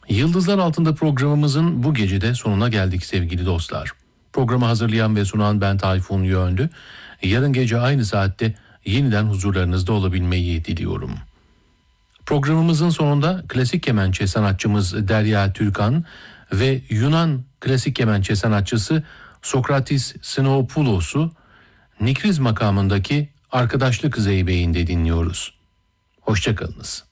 Yıldızlar Altında programımızın bu gece de sonuna geldik sevgili dostlar. Programı hazırlayan ve sunan ben Tayfun Yöndü. Yarın gece aynı saatte yeniden huzurlarınızda olabilmeyi diliyorum. Programımızın sonunda klasik kemençe sanatçımız Derya Türkan ve Yunan klasik kemençe sanatçısı Sokratis Sinopoulos'u Nikriz makamındaki Arkadaşlık Zeybeği'nde dinliyoruz. Hoşçakalınız.